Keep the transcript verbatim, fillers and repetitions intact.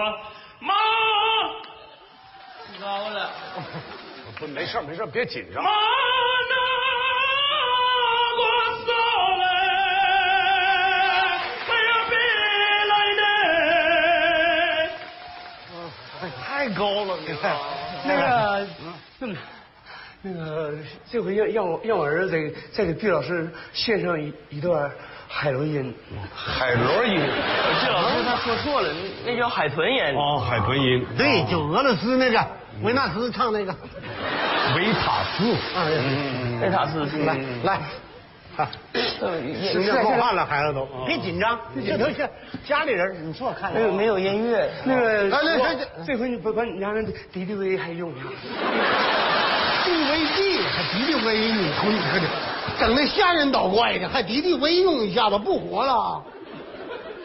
妈， 糟了！ 不，没事没事，别紧张。 妈那我走嘞，哎呀别来的。 太高了，你看。 那个，嗯，那个，这回让让我让我儿子再再给毕老师献上一一段海螺音。 海螺音， 这老师他说错了，那叫海豚音。 哦，海豚音。 对，就俄罗斯那个维纳斯唱那个。 维塔斯。 啊， 维塔斯是来来，啊，时间过半了，孩子都别紧张，这都是家里人，你说看。 没有没有音乐， 那个， 来来来， 这回你把把你家那敌敌畏还用上。 敌敌畏地还敌敌畏，你瞅你这的，整那吓人捣怪的，还敌敌畏用一下子不活了。